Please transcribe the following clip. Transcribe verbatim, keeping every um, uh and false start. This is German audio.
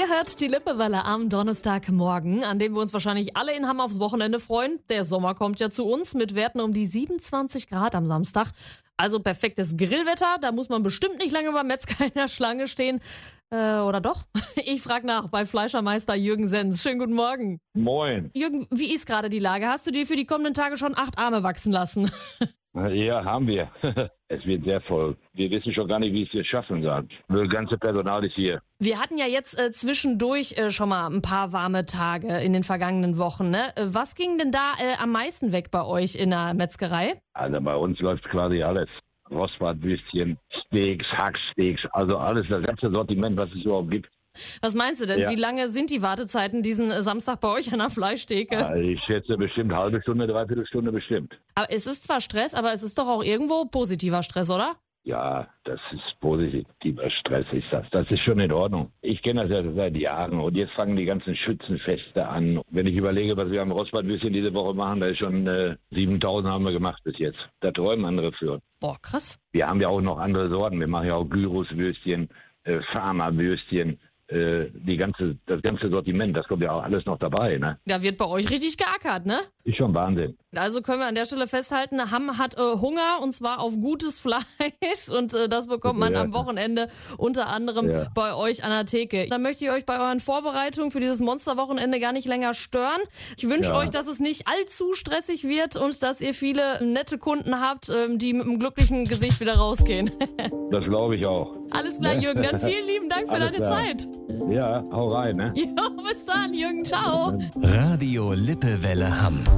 Ihr hört die Lippewelle am Donnerstagmorgen, an dem wir uns wahrscheinlich alle in Hamm aufs Wochenende freuen. Der Sommer kommt ja zu uns mit Werten um die siebenundzwanzig Grad am Samstag. Also perfektes Grillwetter, da muss man bestimmt nicht lange beim Metzger in der Schlange stehen. Äh, oder doch? Ich frage nach bei Fleischermeister Jürgen Sens. Schönen guten Morgen. Moin. Jürgen, wie ist gerade die Lage? Hast du dir für die kommenden Tage schon acht Arme wachsen lassen? Ja, haben wir. Es wird sehr voll. Wir wissen schon gar nicht, wie es wir schaffen sollen. Das ganze Personal ist hier. Wir hatten ja jetzt äh, zwischendurch äh, schon mal ein paar warme Tage in den vergangenen Wochen. Ne? Äh, Was ging denn da äh, am meisten weg bei euch in der Metzgerei? Also bei uns läuft quasi alles. Rostbratwürstchen, Steaks, Hacksteaks, also alles, das ganze Sortiment, was es überhaupt gibt. Was meinst du denn? Ja. Wie lange sind die Wartezeiten diesen äh, Samstag bei euch an der Fleischtheke? Also ich schätze bestimmt eine halbe Stunde, dreiviertel Stunde bestimmt. Aber es ist zwar Stress, aber es ist doch auch irgendwo positiver Stress, oder? Ja, das ist positiver Stress, ist das. Das ist schon in Ordnung. Ich kenne das ja seit Jahren und jetzt fangen die ganzen Schützenfeste an. Wenn ich überlege, was wir am Rostbratwürstchen diese Woche machen, da ist schon äh, siebentausend haben wir gemacht bis jetzt. Da träumen andere für. Boah, krass. Wir haben ja auch noch andere Sorten. Wir machen ja auch Gyroswürstchen, äh, Pharma-Würstchen, äh, die ganze, das ganze Sortiment. Das kommt ja auch alles noch dabei, ne? Da wird bei euch richtig geackert, ne? Ist schon Wahnsinn. Also können wir an der Stelle festhalten, Hamm hat äh, Hunger und zwar auf gutes Fleisch und äh, das bekommt man Ja. am Wochenende unter anderem Ja. bei euch an der Theke. Dann möchte ich euch bei euren Vorbereitungen für dieses Monsterwochenende gar nicht länger stören. Ich wünsche Ja. euch, dass es nicht allzu stressig wird und dass ihr viele nette Kunden habt, ähm, die mit einem glücklichen Gesicht wieder rausgehen. Das glaube ich auch. Alles klar, Jürgen, dann vielen lieben Dank für Alles deine klar. Zeit. Ja, hau rein, ne? Jo, bis dann, Jürgen, ciao. Radio Lippewelle Hamm.